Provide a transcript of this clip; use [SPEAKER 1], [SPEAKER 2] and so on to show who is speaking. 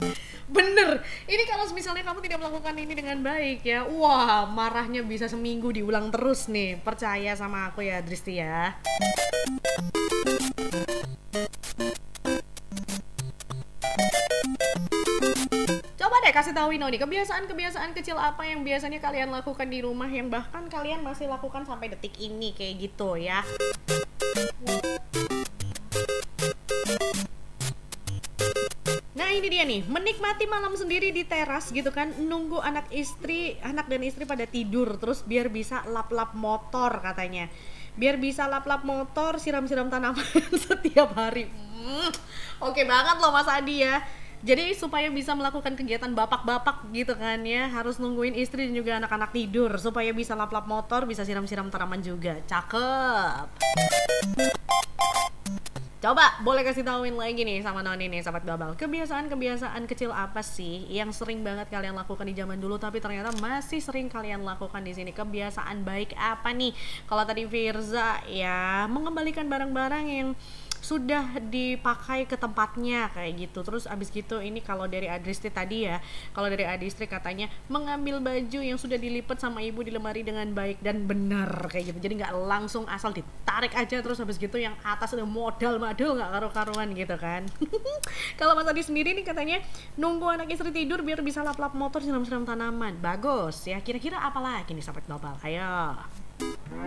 [SPEAKER 1] Bener, ini kalau misalnya kamu tidak melakukan ini dengan baik ya, wah marahnya bisa seminggu diulang terus nih. Percaya sama aku ya Dristi ya. Coba deh kasih tahu Wino nih, kebiasaan-kebiasaan kecil apa yang biasanya kalian lakukan di rumah yang bahkan kalian masih lakukan sampai detik ini kayak gitu ya. Nah ini dia nih, menikmati malam sendiri di teras gitu kan, nunggu anak dan istri pada tidur, terus biar bisa lap-lap motor katanya. Biar bisa lap-lap motor, siram-siram tanaman setiap hari. Oke banget loh Mas Adi ya. Jadi supaya bisa melakukan kegiatan bapak-bapak gitu kan ya, harus nungguin istri dan juga anak-anak tidur supaya bisa lap-lap motor, bisa siram-siram tanaman juga. Cakep. Coba boleh kasih tauin lagi nih sama Noni nih sahabat Babal. Kebiasaan-kebiasaan kecil apa sih yang sering banget kalian lakukan di zaman dulu tapi ternyata masih sering kalian lakukan di sini? Kebiasaan baik apa nih? Kalau tadi Firza ya mengembalikan barang-barang yang sudah dipakai ke tempatnya kayak gitu. Terus abis gitu ini kalau dari Adristi tadi ya, kalau dari Adristi katanya mengambil baju yang sudah dilipat sama ibu di lemari dengan baik dan benar kayak gitu. Jadi nggak langsung asal ditarik aja terus habis gitu yang atas udah modal madul nggak karu-karuan gitu kan. Kalau Mas Adi sendiri nih katanya nunggu anak istri tidur biar bisa lap-lap motor, siram-siram tanaman. Bagus ya. Kira-kira apa lagi nih sahabat global? Ayo.